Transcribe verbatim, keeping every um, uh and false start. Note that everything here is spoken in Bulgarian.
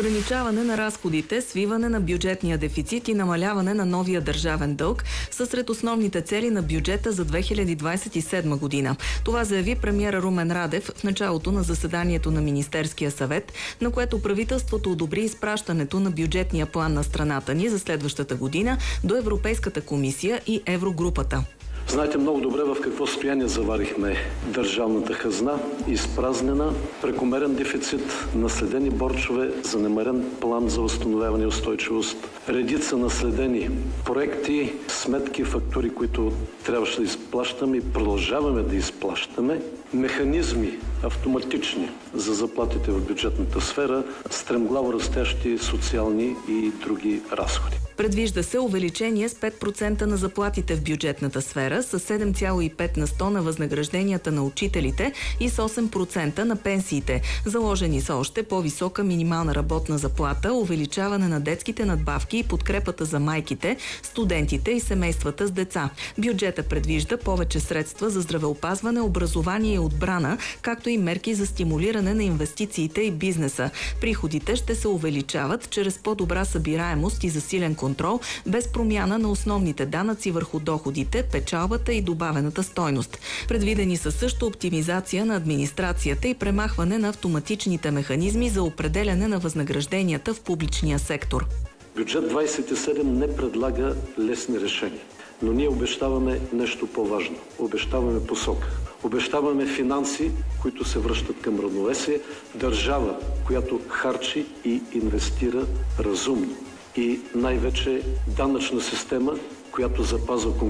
Ограничаване на разходите, свиване на бюджетния дефицит и намаляване на новия държавен дълг са сред основните цели на бюджета за две хиляди двадесет и седма година. Това заяви премиера Румен Радев в началото на заседанието на Министерския съвет, на което правителството одобри изпращането на бюджетния план на страната ни за следващата година до Европейската комисия и Еврогрупата. Знаете много добре в какво състояние заварихме държавната хазна, изпразнена, прекомерен дефицит, наследени борчове, занемарен план за възстановяване и устойчивост, редица наследени проекти, сметки, фактури, които трябваше да изплащаме и продължаваме да изплащаме, механизми автоматични за заплатите в бюджетната сфера, стремглаво растящи социални и други разходи. Предвижда се увеличение с пет процента на заплатите в бюджетната сфера, с седем цяло и пет на сто на възнагражденията на учителите и с осем процента на пенсиите. Заложени са още по-висока минимална работна заплата, увеличаване на детските надбавки и подкрепата за майките, студентите и семействата с деца. Бюджета предвижда повече средства за здравеопазване, образование и отбрана, както и мерки за стимулиране на инвестициите и бизнеса. Приходите ще се увеличават чрез по-добра събираемост и засилен контрол, без промяна на основните данъци върху доходите, печалбата и добавената стойност. Предвидени са също оптимизация на администрацията и премахване на автоматичните механизми за определяне на възнагражденията в публичния сектор. Бюджет двадесет и седем не предлага лесни решения, но ние обещаваме нещо по-важно. Обещаваме посока. Обещаваме финанси, които се връщат към равновесие, държава, която харчи и инвестира разумно и най-вече данъчна система, която запазва конкуренцията